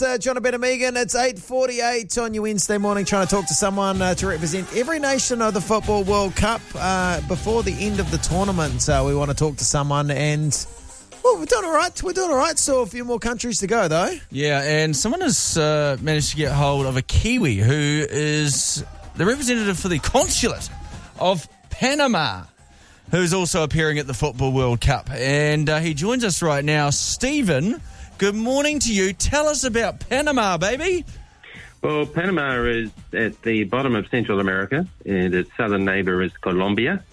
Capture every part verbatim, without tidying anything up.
Uh, John and Ben and Megan, it's eight forty-eight on your Wednesday morning, trying to talk to someone uh, to represent every nation of the Football World Cup uh, before the end of the tournament. So we want to talk to someone, and well, we're doing all right. We're doing all right. Still a few more countries to go, though. Yeah, and someone has uh, managed to get hold of a Kiwi who is the representative for the consulate of Panama, who's also appearing at the Football World Cup. And uh, he joins us right now. Stephen, good morning to you. Tell us about Panama, baby. Well, Panama is at the bottom of Central America, and its southern neighbour is Colombia.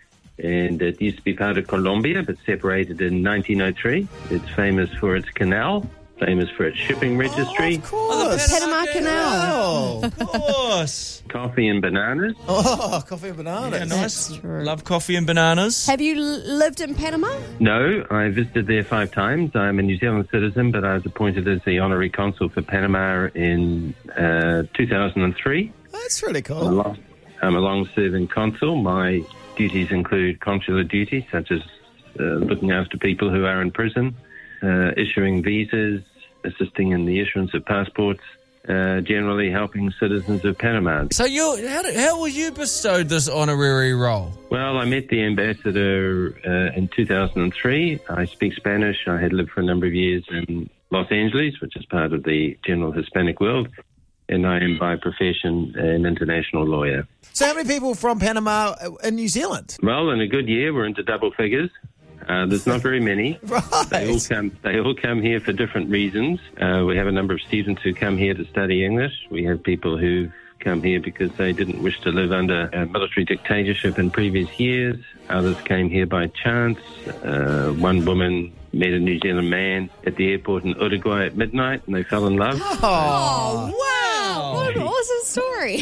And it used to be part of Colombia, but separated in nineteen oh three. It's famous for its canal, famous for its shipping registry. Oh, of course. Oh, the Panama Canal. Of course. Coffee and bananas. Oh, coffee and bananas. Yeah, nice. That's true. Love coffee and bananas. Have you l- lived in Panama? No, I visited there five times. I'm a New Zealand citizen, but I was appointed as the honorary consul for Panama in uh, two thousand three. That's really I'm a cool. long- I'm a long-serving consul. My duties include consular duties, such as uh, looking after people who are in prison, uh, issuing visas, assisting in the issuance of passports, uh, generally helping citizens of Panama. So you, how, did, how were you bestowed this honorary role? Well, I met the ambassador uh, in two thousand three. I speak Spanish. I had lived for a number of years in Los Angeles, which is part of the general Hispanic world, and I am by profession an international lawyer. So how many people from Panama in New Zealand? Well, in a good year, we're into double figures. Uh, there's not very many. Right. They all come. They all come here for different reasons. Uh, we have a number of students who come here to study English. We have people who come here because they didn't wish to live under a military dictatorship in previous years. Others came here by chance. Uh, one woman met a New Zealand man at the airport in Uruguay at midnight, and they fell in love. Oh, wow. What an awesome story.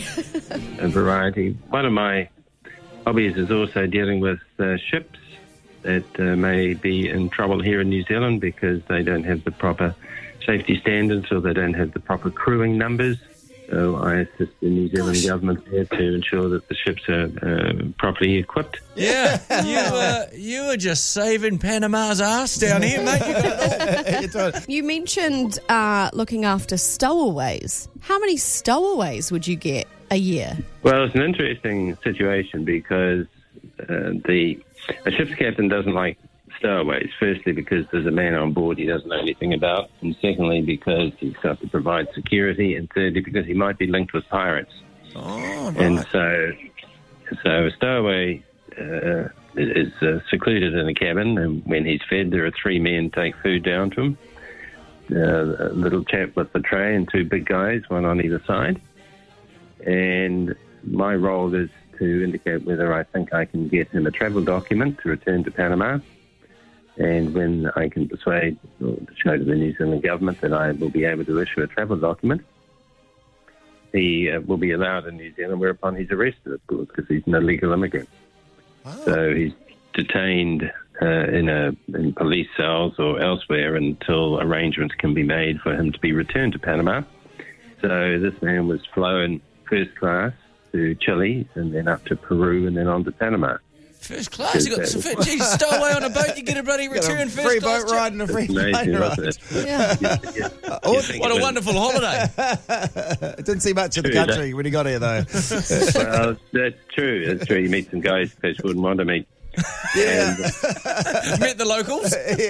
A variety. One of my hobbies is also dealing with uh, ships that uh, may be in trouble here in New Zealand because they don't have the proper safety standards or they don't have the proper crewing numbers. So I assist the New Zealand Gosh. government here to ensure that the ships are uh, properly equipped. Yeah, you were you were just saving Panama's ass down here, mate. You got it all. You're doing it. You mentioned uh, looking after stowaways. How many stowaways would you get a year? Well, it's an interesting situation because uh, the a ship's captain doesn't like stowaways. Firstly, because there's a man on board he doesn't know anything about, and secondly, because he's got to provide security, and thirdly, because he might be linked with pirates. Oh, right. And so, so a stowaway uh, is uh, secluded in a cabin, and when he's fed, there are three men take food down to him. Uh, a little chap with the tray and two big guys, one on either side. And my role is to indicate whether I think I can get him a travel document to return to Panama. And when I can persuade or show to the New Zealand government that I will be able to issue a travel document, he uh, will be allowed in New Zealand, whereupon he's arrested, of course, because he's an illegal immigrant. Wow. So he's detained uh, in a in police cells or elsewhere until arrangements can be made for him to be returned to Panama. So this man was flown first class to Chile and then up to Peru and then on to Panama. First class, you got some fit. Geez, stow away on a boat, you get a bloody Got a return first free class boat trip. ride and a free It's plane amazing, ride. wasn't it? Yeah. Yeah, yeah. Awesome. What a wonderful holiday. Didn't see much of the True, country when he got here, though. Well, that's true. That's true. You meet some guys fish wouldn't want to meet. Yeah. Met the locals.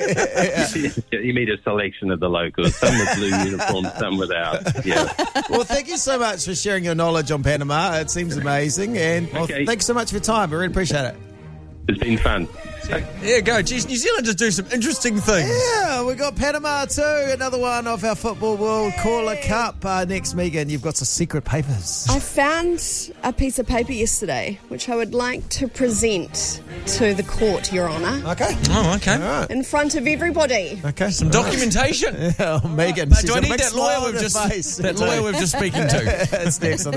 You meet a selection of the locals, some with blue uniforms, some without. Yeah. Well, thank you so much for sharing your knowledge on Panama. It seems amazing. And well, Okay. thanks so much for your time. I really appreciate it. It's been fun. Yeah, go. Geez, New Zealanders do some interesting things. Yeah, we got Panama too. Another one of our Football World Caller Cup. Uh, next, Megan, you've got some secret papers. I found a piece of paper yesterday which I would like to present to the court, Your Honour, Okay. Oh, okay. All right. in front of everybody. Okay. Some documentation. Yeah, Megan. But she's do I got a need big that lawyer smile on we've her just face. that lawyer we've just speaking to? It's next on